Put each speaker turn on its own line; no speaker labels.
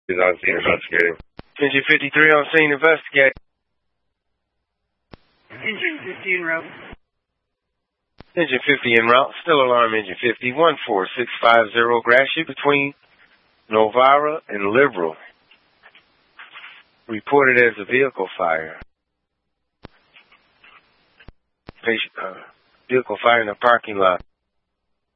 He's on scene investigating.
Engine 53 on scene investigating.
Engine 50 en route.
Engine 50 en route. Still alarm engine 50. 14650 Gratiot between Novara and Liberal. Reported as a vehicle fire. Vehicle fire in the parking lot.